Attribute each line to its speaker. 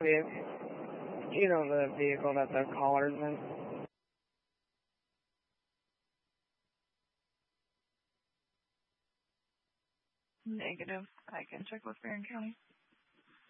Speaker 1: the vehicle that the caller's in?
Speaker 2: Negative. I can check with Barron County.